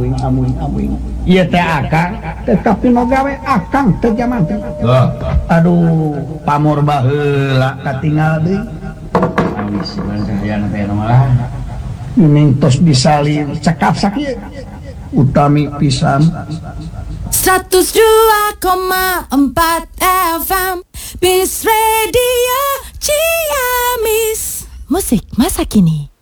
awing ieu teh akang tetapi nu gawe akang teh zaman teh aduh pamor baheula katinggal deui awis cahayana teh malah mending tos disalin cekap sakieu utami pisan 102,4 FM Peace Radio Ciamis. Musik masa kini.